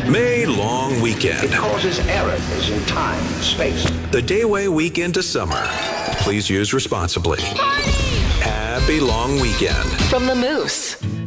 May long weekend. It causes errors in time and space. The Dayway weekend to summer. Please use responsibly. Happy long weekend. From the Moose.